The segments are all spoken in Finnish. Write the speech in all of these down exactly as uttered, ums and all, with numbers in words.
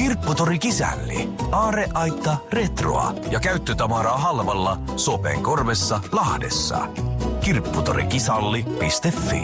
Kirpputori Kisälli. Aarreaitta retroa ja käyttötavaraa halvalla Sopen korvessa Lahdessa. kirpputorikisalli piste fi.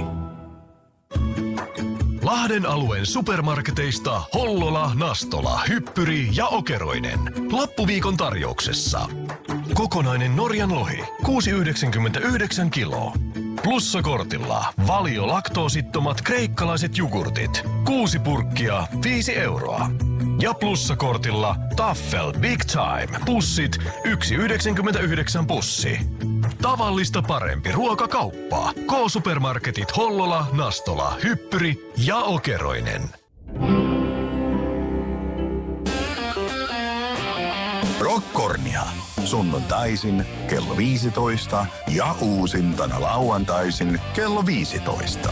Lahden alueen supermarketeista Hollola, Nastola, Hyppyri ja Okeroinen. Lappuviikon tarjouksessa. Kokonainen Norjan lohi, kuusi pilkku yhdeksänkymmentäyhdeksän kiloa. Plussakortilla Valio laktoosittomat kreikkalaiset jogurtit. Kuusi purkkia, viisi euroa. Ja plussakortilla Taffel Big Time pussit, yksi pilkku yhdeksänkymmentäyhdeksän pussi. Tavallista parempi ruokakauppa. K-supermarketit Hollola, Nastola, Hyppyri ja Okeroinen. Rockkornia. Sunnuntaisin kello viisitoista ja uusintana lauantaisin kello viisitoista.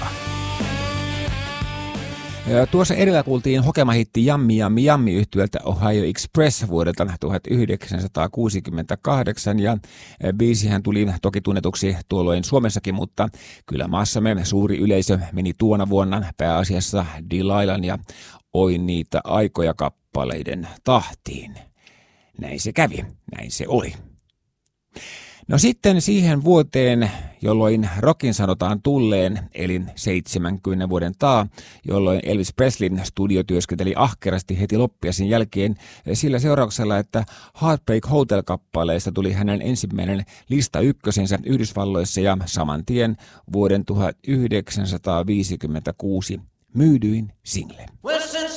Tuossa edellä kuultiin Hokema-hitti Jammi Jammi Jammi -yhtyöltä Ohio Express vuodelta tuhatyhdeksänsataakuusikymmentäkahdeksan ja biisihän tuli toki tunnetuksi tuolloin Suomessakin, mutta kyllä maassamme suuri yleisö meni tuona vuonna pääasiassa Delilah'n ja Oi niitä aikoja -kappaleiden tahtiin. Näin se kävi, näin se oli. No sitten siihen vuoteen, jolloin rockin sanotaan tulleen, eli seitsemänkymmenen vuoden taa, jolloin Elvis Presley studio työskenteli ahkerasti heti loppiaisen jälkeen sillä seurauksella, että Heartbreak Hotel-kappaleista tuli hänen ensimmäinen lista ykkösensä Yhdysvalloissa ja saman tien vuoden tuhatyhdeksänsataaviisikymmentäkuusi myydyin single.